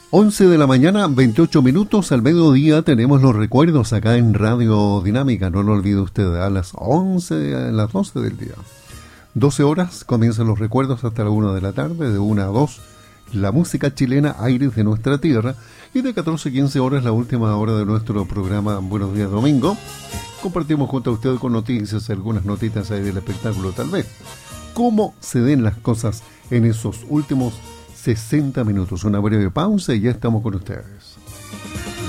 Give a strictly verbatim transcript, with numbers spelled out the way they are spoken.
once de la mañana, veintiocho minutos, al mediodía tenemos los recuerdos acá en Radio Dinámica, no lo olvide usted, a las once, a las doce del día. doce horas comienzan los recuerdos hasta la una de la tarde, de una a dos, la música chilena, aires de nuestra tierra, y de catorce a quince horas la última hora de nuestro programa Buenos Días Domingo. Compartimos junto a usted con noticias, algunas notitas ahí del espectáculo tal vez. Cómo se den las cosas en esos últimos sesenta minutos. Una breve pausa y ya estamos con ustedes.